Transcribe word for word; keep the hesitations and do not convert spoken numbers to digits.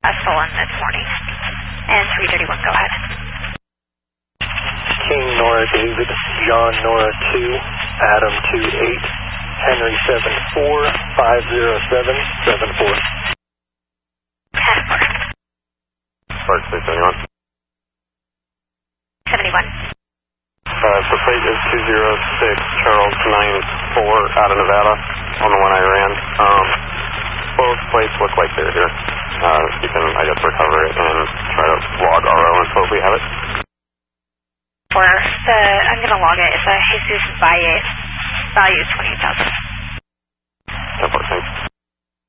uh, stolen this morning. And three thirty-one, go ahead. King Nora David, John Nora two, Adam two eight, Henry seven four, five zero seven, seven four. Passport. Park six seventy-one. seventy-one. Uh, the plate is two zero six Charles nine four out of Nevada on the one I ran. Um, both plates look like they're here. Uh, you can, I guess, recover it and try to log R O and hopefully have it. For the, I'm going to log it. It's a Jesus Valle value twenty thousand. ten four.